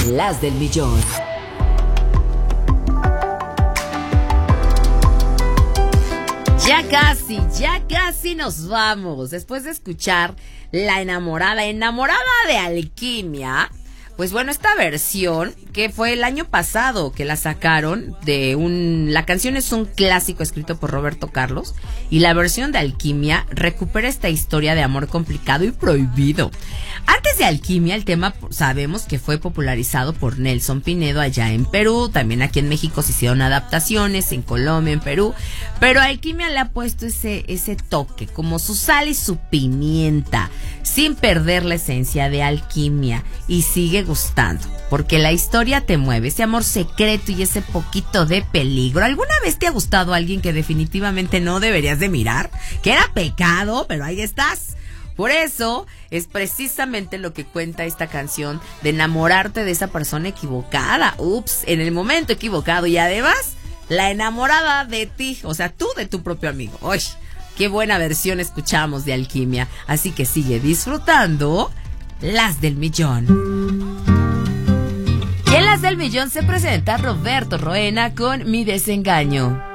Las del millón. Ya casi nos vamos. Después de escuchar La enamorada de Alquimia. Pues bueno, esta versión que fue el año pasado que la sacaron la canción es un clásico escrito por Roberto Carlos y la versión de Alquimia recupera esta historia de amor complicado y prohibido. Antes de Alquimia, el tema sabemos que fue popularizado por Nelson Pinedo allá en Perú, también aquí en México se hicieron adaptaciones, en Colombia, en Perú, pero Alquimia le ha puesto ese toque, como su sal y su pimienta, sin perder la esencia de Alquimia, y sigue gustando, porque la historia te mueve, ese amor secreto y ese poquito de peligro. ¿Alguna vez te ha gustado alguien que definitivamente no deberías de mirar? Que era pecado, pero ahí estás. Por eso es precisamente lo que cuenta esta canción, de enamorarte de esa persona equivocada, en el momento equivocado, y además la enamorada de ti, o sea, tú de tu propio amigo. ¡Uy! Qué buena versión escuchamos de Alquimia. Así que sigue disfrutando Las del Millón. Y en Las del Millón se presenta Roberto Roena con Mi Desengaño.